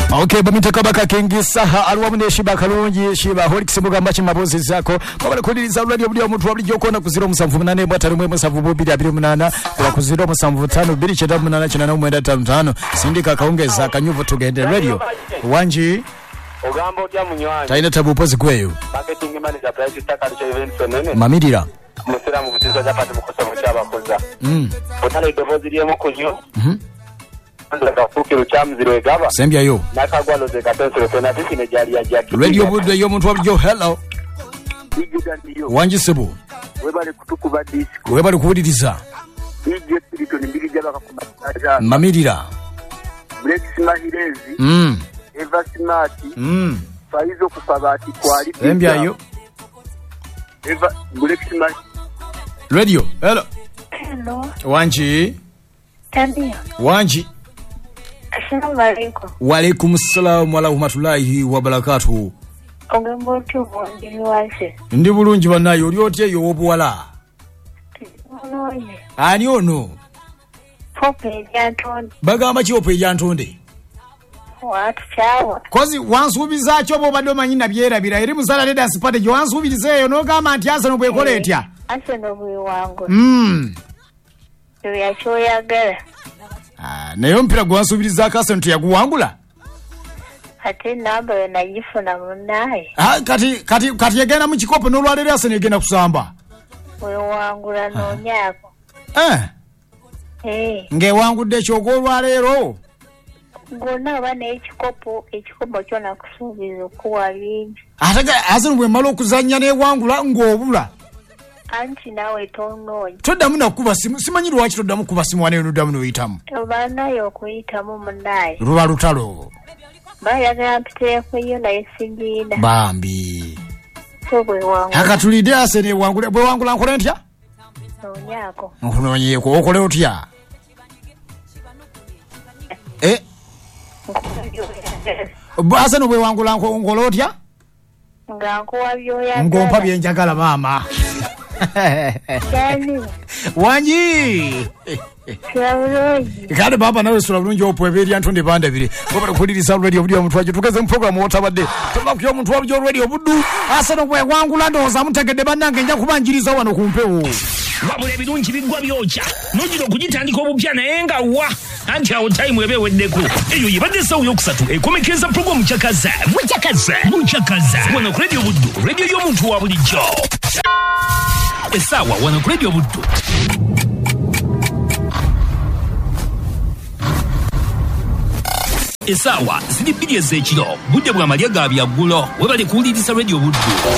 Okay, bamitaka baka kingi saha alwamune shiba kalungi shiba holix mugamba chimabozi zako kwabale kuliriza radio buli omuntu wabuli jokona ku 078 mwatali mwe musavu bubiri 28 kwa ku 075 bili cheta 8 sindika kaongeza kanyuvo tugende radio wanji ogambo tya munywanyi taina tabupozi kweyo marketing manager price takalisha events nene mamirira musira mu butizo japati mukosa mu cyabakoza otale deposit yemo kunyo ndaka fukiro chamziro egaba sembya yo nakagwalo ze katensero penalty ne jali ya jaki radio budde yo muntu wabjo hello wanji sebu webale kutukuba disco webale kuwuliriza ije spirito ni mbili jaba kakumaza mamirira Black Smahirezi Eva Smart Faizo kusabati kwali sembya yo Eva Black Smart radio hello wanji Tabia wanji Assalamu alaikum. Wa alaikum assalam wa rahmatullahi wa barakatuh. Ogambo tuwandi wase. Ndi bulungi banayo oli otye yo obuwala. Ani ono? Pope yantonde. Bagamba ki ope yantonde? Watu chawa. Kozi wansubiza kyo bo bado manyina byerabira eri musala leda sipate jo wansubize yo no gama anti asa no bwekole etya. Asa no bwe wangu. Ya choya gara. Nayo mpira gwansubiriza akasente yaguwangula ate namba nayifuna munaye kati yagenda mu kikopo n'olwalero asene yagenda kusamba we wangula nonyako ngewangudde ekyogo olwalero ngona bana ekikopo kyona kusuubiza okuwa bingi ate asene bwe mala okuzannya n'ewangula ng'obula anti nawe tonnoonye toddamu nakuba simu simanyi lwaki toddamu kuba simu wane noddamu noyitamu obanayo okuyitamu munaye luba lutalo bayagala mpiteeko yo naye singiina bambi so bwe wangula akatulidde asene wangula bwe wangula nkole ntya noonyako nkunoonyeeko okole otya asene bwe wangula nkole otya nga nkuwa byoyagala ngompa byenjagala maama wanji kale baba nawe sura bulungi opweberi antonde bandabire baba kuliriza radio video mutwaje tukeze mu program otabadde tumakyo omuntu wabyo radio buddu asano bwe wangula ndoza mutegedde bannange nja kubanjiriza wano kumpewo wabule birungi bigwa byocha nojiro kugitandika obupya naye nga wa anti awo time ebeweddeko eyo yibadde sawu yokusatu ekomekeza program muchakaza wano ku radio buddu radio y'omuntu wa bulijjo esawa wano ku radio buddu esawa ziri bbiri ez'ekiro budde bwa malya ga byaggulo webale kuwuliriza radio buddu